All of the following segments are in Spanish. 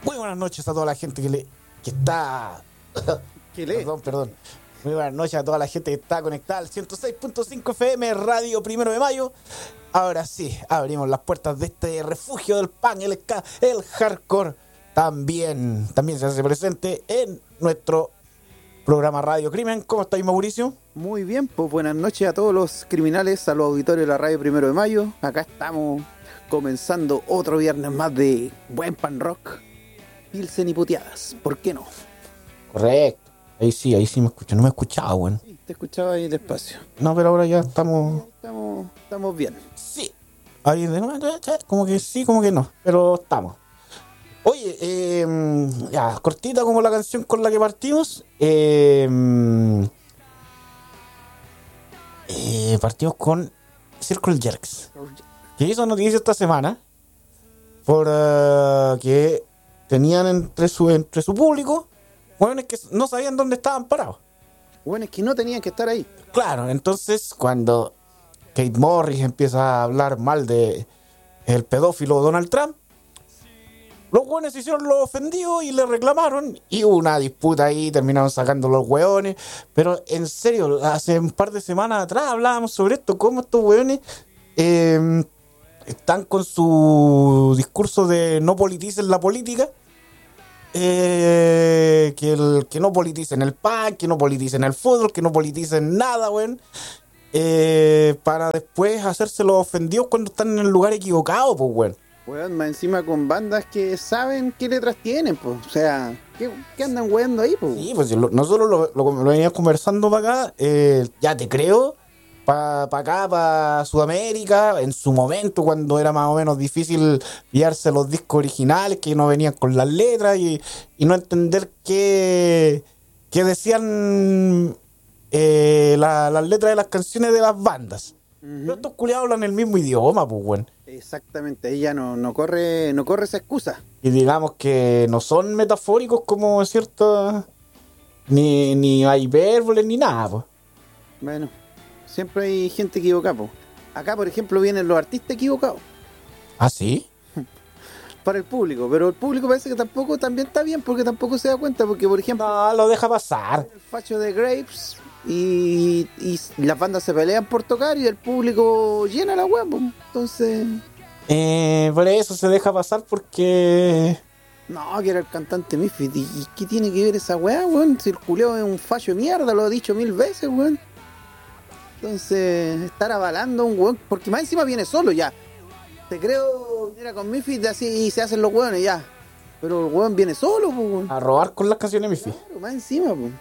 Muy buenas noches a toda la gente que está... ¿Qué lee? Perdón. Muy buenas noches a toda la gente que está conectada al 106.5 FM Radio 1 de Mayo. Ahora sí, abrimos las puertas de este refugio del pan, el ska, el hardcore. También se hace presente en nuestro programa Radio Crimen. ¿Cómo estáis, Mauricio? Muy bien, pues buenas noches a todos los criminales, a los auditorios de la Radio 1 de Mayo. Acá estamos comenzando otro viernes más de buen pan rock, pilsen y puteadas. ¿Por qué no? Correcto. Ahí sí me escucho. No me escuchaba, weón. Sí, te escuchaba ahí despacio. No, pero ahora ya estamos bien. Sí. Ahí como que sí, como que no. Pero estamos. Oye, ya, cortita como la canción con la que partimos. Partimos con Circle Jerks, que hizo noticia esta semana por que tenían entre su público jóvenes que no sabían dónde estaban parados. Bueno, es que no tenían que estar ahí. Claro, entonces cuando Kate Morris empieza a hablar mal de el pedófilo Donald Trump, los hueones se hicieron los ofendidos y le reclamaron. Y hubo una disputa ahí, terminaron sacando los hueones. Pero en serio, hace un par de semanas atrás hablábamos sobre esto, cómo estos hueones están con su discurso de no politicen la política. Que no politicen el PAN, que no politicen el fútbol, que no politicen nada, weón. Para después hacerse los ofendidos cuando están en el lugar equivocado, pues, weón. Weón, más encima con bandas que saben qué letras tienen, pues. O sea, ¿qué andan weando ahí, pues? Sí, pues nosotros lo veníamos conversando para acá. Ya te creo, para acá, para Sudamérica, en su momento, cuando era más o menos difícil pillarse los discos originales que no venían con las letras y no entender qué decían las letras de las canciones de las bandas. Pero estos culiados hablan el mismo idioma, pues, weón. Exactamente, ahí ya no corre esa excusa. Y digamos que no son metafóricos como cierto, ni hipérboles ni nada, pues. Bueno, siempre hay gente equivocada, pues. Acá, por ejemplo, vienen los artistas equivocados. ¿Ah, sí? Para el público, pero el público parece que tampoco también está bien, porque tampoco se da cuenta, porque por ejemplo... No, lo deja pasar. El facho de Grapes y las bandas se pelean por tocar y el público llena la web, entonces... Por eso se deja pasar porque... No, que era el cantante Misfit. ¿Y qué tiene que ver esa weá, weón? Si el culiao es un facho de mierda, lo he dicho 1000 veces, weón. Entonces, estar avalando a un weón, porque más encima viene solo ya. Te creo, mira, con Misfit así se hacen los weones ya. Pero el weón viene solo, pues, weón. A robar con las canciones de Misfit. Claro, más encima, pues.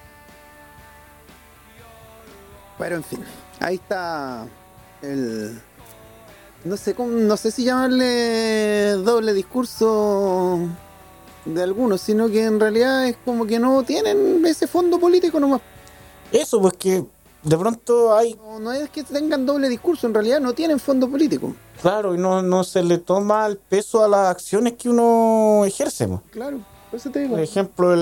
Pero en fin, ahí está el... No sé si llamarle doble discurso de algunos, sino que en realidad es como que no tienen ese fondo político nomás. Eso, pues que de pronto hay... No es que tengan doble discurso, en realidad no tienen fondo político. Claro, y no se le toma el peso a las acciones que uno ejerce, pues. Claro, por eso te digo. Por ejemplo,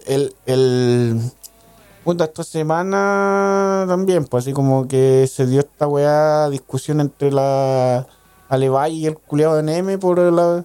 esta semana también, pues así como que se dio esta weá discusión entre la Alevay y el culiado de NM por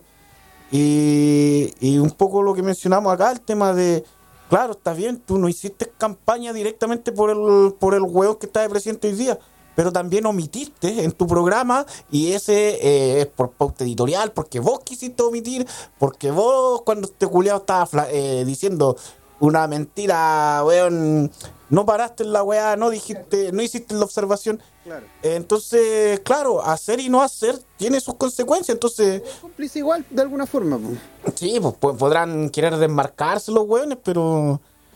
y un poco lo que mencionamos acá, el tema de, claro, está bien, tú no hiciste campaña directamente por el weón que está de presidente hoy día, pero también omitiste en tu programa, y ese es por pauta editorial, porque vos quisiste omitir, porque vos cuando este culiado estaba diciendo una mentira, weón, no paraste en la weá, no hiciste la observación. Claro. Entonces, claro, hacer y no hacer tiene sus consecuencias. Entonces, es cómplice igual, de alguna forma, pues. Sí, pues podrán querer desmarcarse los weones, pero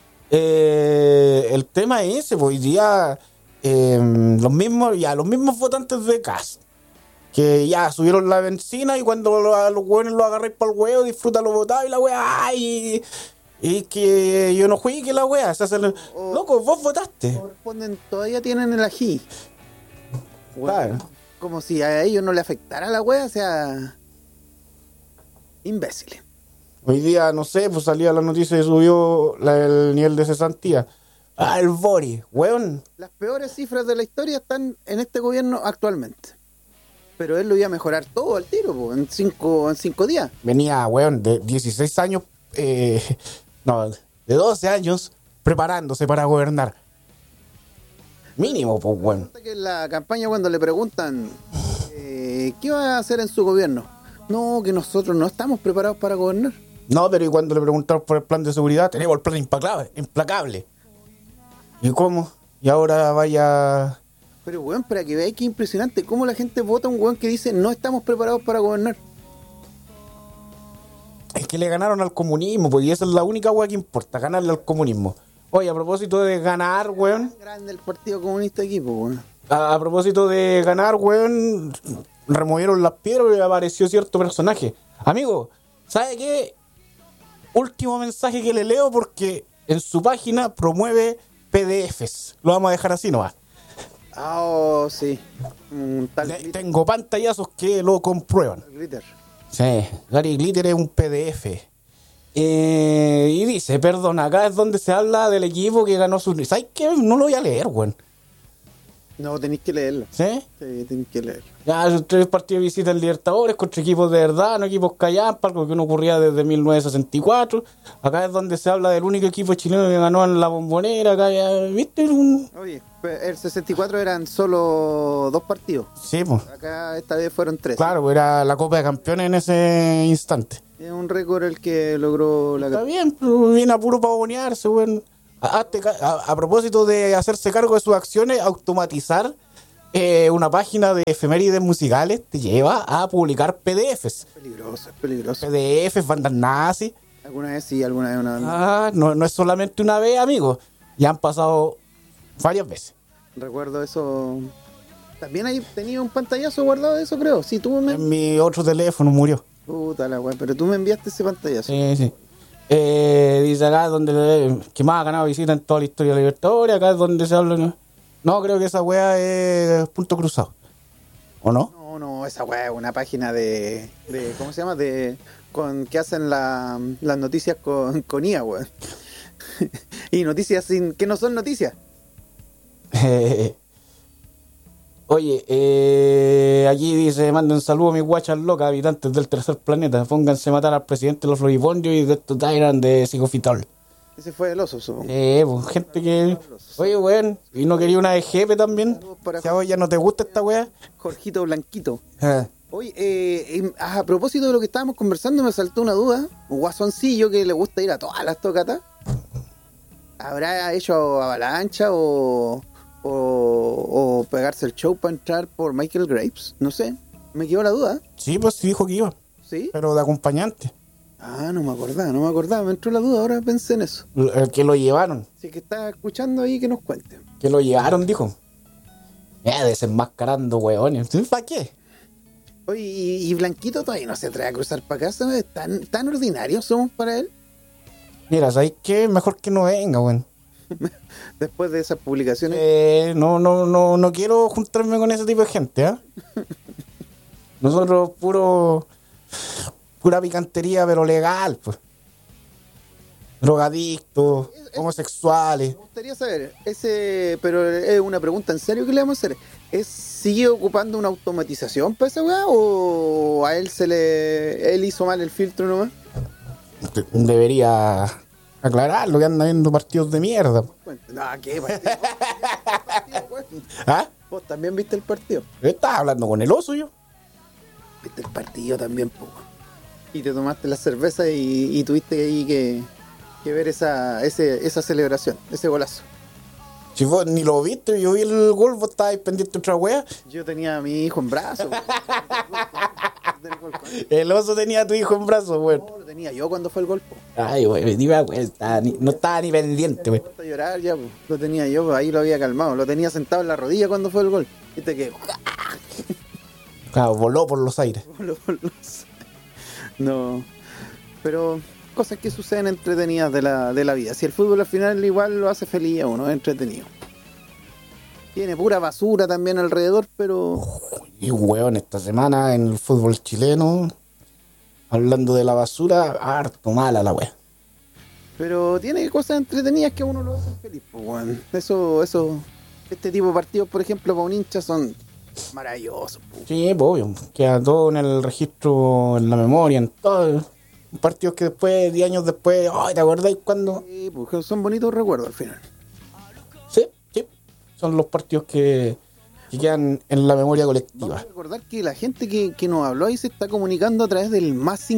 el tema es ese, pues hoy día los mismos votantes de Kast, que ya subieron la benzina y cuando los weones lo agarréis para el huevo, disfrutan los votados y la weá, y que yo no juegue la weá, loco, vos votaste. Todavía tienen el ají. Claro. Como si a ellos no le afectara la weá, o sea, imbéciles. Hoy día, no sé, pues salía la noticia y subió el nivel de cesantía. El Bori, weón. Las peores cifras de la historia están en este gobierno actualmente. Pero él lo iba a mejorar todo al tiro, en 5 días. Venía, weón, de 16 años no, de 12 años preparándose para gobernar. Mínimo, pues, bueno. Que en la campaña cuando le preguntan ¿qué va a hacer en su gobierno? No, que nosotros no estamos preparados para gobernar. No, pero y cuando le preguntaron por el plan de seguridad, tenemos el plan implacable. ¿Y cómo? Y ahora vaya... Pero weón, para que veáis que impresionante cómo la gente vota a un weón que dice no estamos preparados para gobernar. Es que le ganaron al comunismo, pues, y esa es la única weá que importa, ganarle al comunismo. Oye, a propósito de ganar, weón... Grande el Partido Comunista aquí, pues, weón. A propósito de ganar, weón, removieron las piedras y apareció cierto personaje. Amigo, ¿sabe qué? Último mensaje que le leo porque en su página promueve PDFs. Lo vamos a dejar así nomás. Ah, oh, sí. Tengo pantallazos que lo comprueban. Glitter. Sí, Gary Glitter es un PDF. Y dice, perdón, acá es donde se habla del equipo que ganó su... ¿Sabes qué? No lo voy a leer, weón. No, tenéis que leerlo. ¿Sí? Sí, tenéis que leerlo. Ya, tres partidos de visita en Libertadores contra equipos de verdad, no equipos callampa, algo que no ocurría desde 1964. Acá es donde se habla del único equipo chileno que ganó en la Bombonera. Acá ya, ¿viste? Oye, el 64 eran solo 2 partidos. Sí, pues. Acá esta vez fueron 3. Claro, pues era la Copa de Campeones en ese instante. Es un récord el que logró la... Está bien, pero viene a puro pavonearse, weón. A propósito de hacerse cargo de sus acciones, automatizar una página de efemérides musicales te lleva a publicar PDFs. Peligroso, es peligroso. PDFs, bandas nazis. Alguna vez sí, alguna vez una banda. No es solamente una vez, amigos. Ya han pasado varias veces. Recuerdo eso. También ahí tenía un pantallazo guardado de eso, creo. Sí, tú me... En mi otro teléfono murió. Puta la weá, pero tú me enviaste ese pantallazo. Sí. Dice acá donde que más ha ganado visita en toda la historia de Libertadores. Acá es donde se habla. No, creo que esa weá es Punto Cruzado. ¿O no? No, esa weá es una página de ¿cómo se llama? Que hacen las noticias con IA, weón. Y noticias que no son noticias. Oye, aquí dice, manden saludos a mis guachas locas, habitantes del tercer planeta. Pónganse a matar al presidente de los floripondios y de estos Tyrant de Psicofitol. Ese fue el oso, supongo. Pues gente que... Oye, weón, ¿y no quería una de jefe también? Si a vos ya no te gusta esta weá. Jorgito Blanquito. Oye, a propósito de lo que estábamos conversando, me saltó una duda. Un guasoncillo que le gusta ir a todas las tocatas. ¿Habrá hecho avalancha o pegarse el show para entrar por Michael Graves? No sé, me quedó la duda. Sí, pues sí dijo que iba. ¿Sí? Pero de acompañante. Ah, no me acordaba, me entró la duda, ahora pensé en eso. Que lo llevaron. Si es que está escuchando ahí, que nos cuente. Que lo llevaron, dijo. Desenmascarando hueones. ¿Para qué? Oye, y Blanquito todavía no se atreve a cruzar para acá, ¿sabes? ¿Tan ordinarios somos para él? Mira, ¿sabes qué? Mejor que no venga, weón. Después de esas publicaciones. No quiero juntarme con ese tipo de gente, ¿ah? Nosotros pura picantería, pero legal, pues. Drogadictos, homosexuales. Me gustaría saber, pero es una pregunta en serio que le vamos a hacer. ¿Sigue ocupando una automatización para esa weá? ¿O a él hizo mal el filtro nomás? Debería aclarar lo que anda viendo partidos de mierda. No, ¿qué partido? ¿Ah? ¿Vos también viste el partido? ¿Estás hablando con el oso yo? Viste el partido también, po. Y te tomaste la cerveza y tuviste ahí que ver esa celebración, ese golazo. Si vos ni lo viste, yo vi el gol, vos estabas pendiente de otra wea. Yo tenía a mi hijo en brazos. El oso tenía a tu hijo en brazos, weón. No, lo tenía yo cuando fue el gol, po. Ay, güey, no estaba ni pendiente, güey. A llorar ya, po. Lo tenía yo, ahí lo había calmado. Lo tenía sentado en la rodilla cuando fue el gol. Viste que... Claro, voló por los aires. No, pero cosas que suceden entretenidas de la vida. Si el fútbol al final igual lo hace feliz a uno, es entretenido. Tiene pura basura también alrededor, pero... Y weón, esta semana en el fútbol chileno, hablando de la basura, harto mala la wea. Pero tiene cosas entretenidas que a uno lo hace feliz, pues, weón. Eso, este tipo de partidos, por ejemplo, para un hincha son maravillosos, pues. Sí, pues, obvio, queda todo en el registro, en la memoria, en todo. Partidos que después, 10 años después, ay, ¿te acordáis cuando? Sí, porque son bonitos recuerdos al final. Sí, sí. Son los partidos que quedan en la memoria colectiva. Vamos a recordar que la gente que nos habló ahí se está comunicando a través del más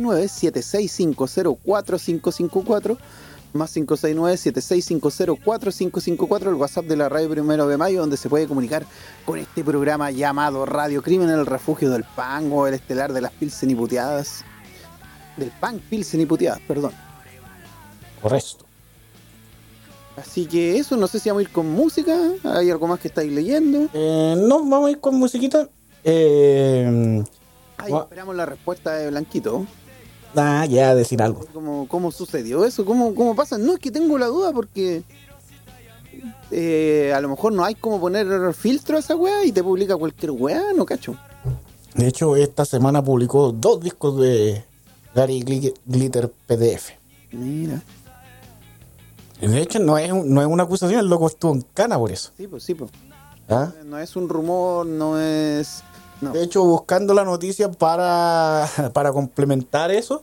569-7650-4554, más 569-7650-4554, el WhatsApp de la Radio 1 de Mayo, donde se puede comunicar con este programa llamado Radio Crimen, el refugio del pan o el estelar de las Pilsen y puteadas. Del pan, Pilsen y puteadas, perdón. Correcto. Así que eso, no sé si vamos a ir con música. ¿Hay algo más que estáis leyendo? No, vamos a ir con musiquita. Esperamos la respuesta de Blanquito. Ya, decir algo. ¿Cómo sucedió eso? ¿Cómo pasa? No, es que tengo la duda porque a lo mejor no hay como poner filtro a esa weá y te publica cualquier weá, no cacho. De hecho, esta semana publicó 2 discos de Gary Glitter PDF. Mira. De hecho, no es una acusación, el loco estuvo en cana por eso. Sí, pues. ¿Ah? No es un rumor, no es... No. De hecho, buscando la noticia para complementar eso,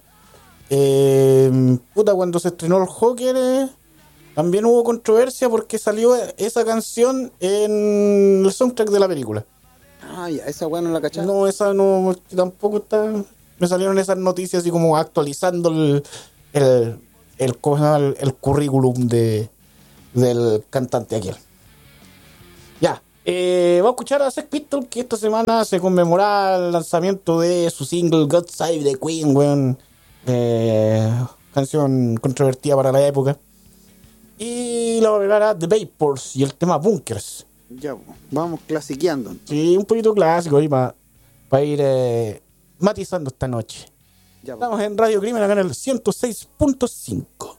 cuando se estrenó el Joker, también hubo controversia porque salió esa canción en el soundtrack de la película. Ah, ya, esa weá no la cachaba. No, esa no, tampoco está... Me salieron esas noticias así como actualizando el currículum del cantante aquel. Ya, vamos a escuchar a Sex Pistols, que esta semana se conmemora el lanzamiento de su single God Save the Queen, weón. Canción controvertida para la época. Y la volverá The Vapors y el tema Bunkers. Ya, vamos clasiqueando. Sí, un poquito clásico ahí para ir matizando esta noche. Ya, Estamos en Radio Crimen acá en el 106.5.